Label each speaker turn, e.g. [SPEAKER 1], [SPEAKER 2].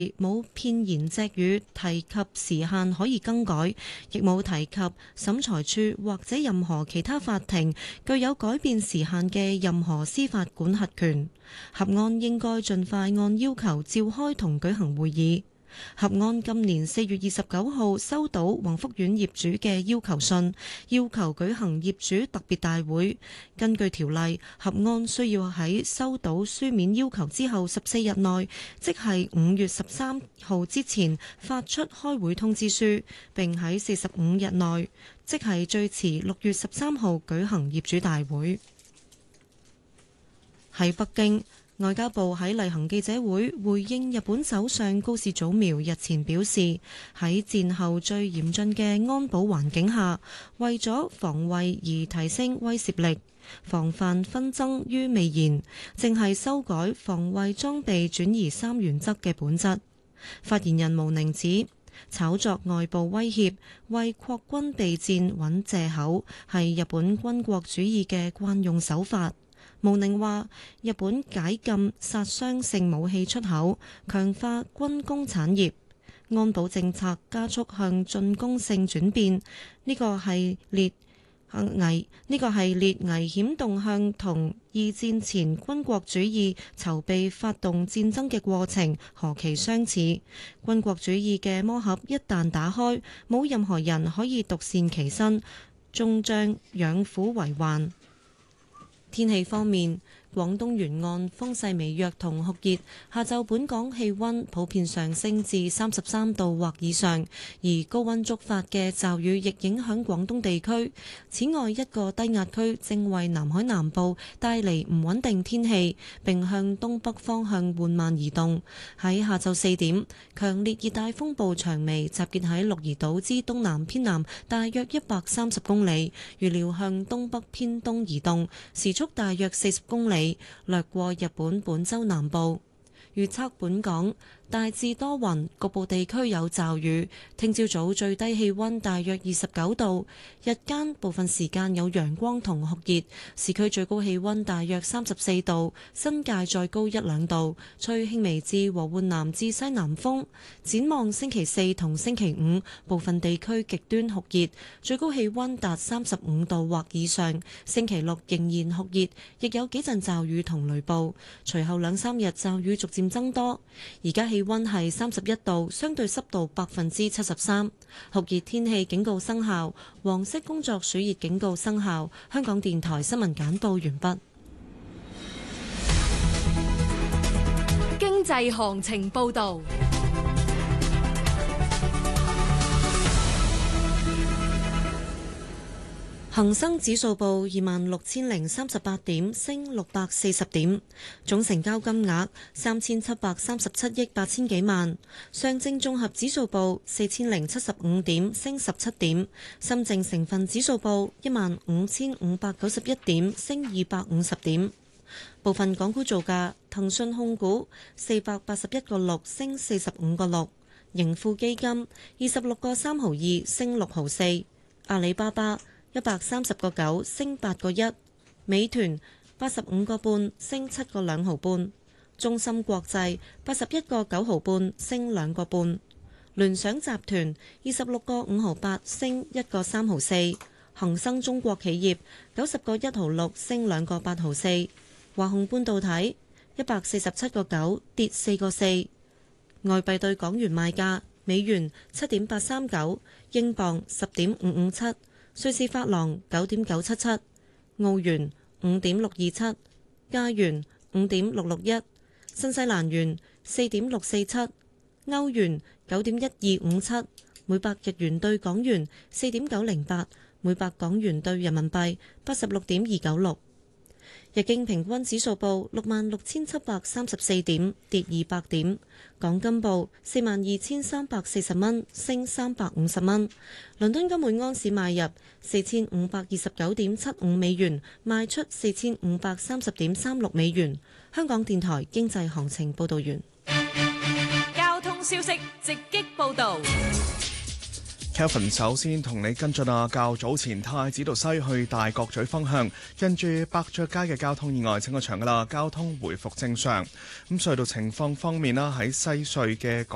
[SPEAKER 1] 冇片言隻語提及時限可以更改，亦冇提及審裁處或者任何其他法庭具有改變時限嘅任何司法管轄權。合安應該盡快按要求召開同舉行會議。合安今年4月29號收到宏福苑業主嘅要求信，要求舉行業主特別大會。根據條例，合安需要喺收到書面要求之後14日內，即係5月13號之前發出開會通知書，並喺45日內，即係最遲6月13號舉行業主大會。喺北京，外交部喺例行記者會回應日本首相高市早苗日前表示，喺戰後最嚴峻嘅安保環境下，為咗防衛而提升威懾力，防範紛爭於未然，正係修改防衛裝備轉移三原則嘅本質。發言人毛寧指，炒作外部威脅，為擴軍備戰揾藉口，係日本軍國主義嘅慣用手法。毛寧話：日本解禁殺傷性武器出口，強化軍工產業，安保政策加速向進攻性轉變。呢個系列危險動向同二戰前軍國主義籌備發動戰爭嘅過程何其相似。軍國主義嘅魔盒一旦打開，冇任何人可以獨善其身，終將養虎為患。天氣方面，廣東沿岸風勢微弱同酷熱，下晝本港氣溫普遍上升至33度或以上，而高溫觸發嘅驟雨亦影響廣東地區。此外，一個低壓區正為南海南部帶嚟唔穩定天氣，並向東北方向緩慢移動。喺下晝4點，強烈熱帶風暴長眉集結喺鹿兒島之東南偏南大約130公里，預料向東北偏東移動，時速大約40公里，掠過日本本州南部。預測本港大致多雲，局部地區有驟雨。聽朝早最低氣溫大約29度，日間部分時間有陽光同酷熱，市區最高氣溫大約34度，新界再高1-2度，吹輕微至和緩南至西南風。展望星期4同星期5，部分地區極端酷熱，最高氣溫達35度或以上。星期6仍然酷熱，亦有幾陣驟雨同雷暴，隨後2-3日驟雨逐漸增多。而家氣溫係31度，相對濕度73%，酷熱天氣警告生效，黃色工作暑熱警告生效。香港電台新聞簡報完畢。
[SPEAKER 2] 經濟行情報道。
[SPEAKER 1] 恒生指數報26,038點，升640點，總成交金額3737億8千幾萬。上證綜合指數報4075點，升17點。深證成分指數報15,591點，升250點。部分港股造價：騰訊控股481個6，升45個6；盈富基金26個3毫2，升6毫4；阿里巴巴130個9，升8個1；美團85個半，升7個2毫半；中芯國際81個9毫半，升2個半；聯想集團26個5毫8，升1個3毫4；恒生中國企業90個1毫6，升2個8毫4；華虹半導體147個9，跌4個4；外幣對港元賣價：美元7.839，英鎊10.557。瑞士法郎9.977，澳元5.627，加元5.661，新西蘭元4.647，歐元9.1257，每百日元對港元4.908，每百港元對人民幣86.296。日經平均指數報66,734點，跌200點。港金報42,340蚊，升350蚊。倫敦金每安士買入4,529.75美元，賣出4,530.36美元。香港電台經濟行情報道完。
[SPEAKER 2] 交通消息直擊報道。
[SPEAKER 3] Kevin 首先同你跟進較早前太子道西去大角咀方向，跟住百爵街嘅交通意外清咗場㗎啦，交通回復正常。咁隧道情況方面啦，喺西隧嘅